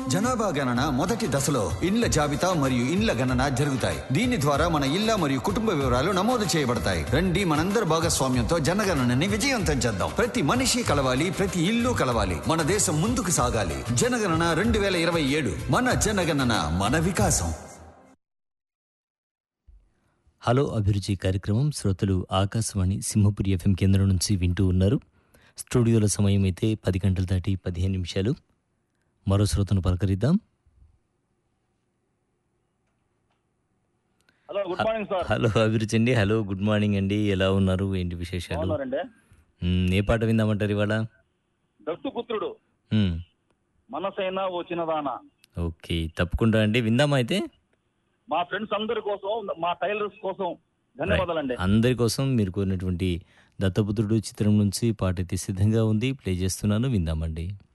జనాభా గణన మొదటి దశలో ఇండ్ల జాబితా మరియు ఇండ్ల గణన జరుగుతాయి. దీని ద్వారా మన ఇళ్ల మరియు కుటుంబ వివరాలు నమోదు చేయబడతాయి. రండి మనందరి భాగస్వామ్యంతో జనగణనని విజయవంతం చేద్దాం. ప్రతి మనిషి కలవాలి, ప్రతి ఇల్లు కలవాలి. మన దేశం ముందుకు సాగాలి. జనగణన 2027. మన జనగణన, మన వికాసం. హలో అభిరుచి కార్యక్రమం శ్రోతలు ఆకాశవాణి సింహపురి ఎఫ్ఎం కేంద్రం నుంచి వింటూ ఉన్నారు. స్టూడియోల సమయం అయితే 10 గంటలు దాటి 15 నిమిషాలు. మరో శ్రోతను పలకరిద్దాం. Hello, good morning sir. Hello అభిరుచి అండి. హలో, గుడ్ మార్నింగ్ అండి. ఎలా ఉన్నారు? ఏంటి విశేషాలు? బాగున్నారండి? ఏ పాట విందామంటారు ఇవాళ? దత్తుపుత్రుడు మ్, మనసైనా ఓ చిన్నదానా. ఓకే, తప్పకుండా అండి, విందామా అయితే. మా ఫ్రెండ్స్ అందరి కోసం, మా టైలర్స్ కోసం ధన్యవాదాలండి. అందరి కోసం మీరు కోరినటువంటి దత్తపుత్రుడు చిత్రం నుంచి పాట అయితే సిద్ధంగా ఉంది, ప్లే చేస్తున్నాను, విందామండి.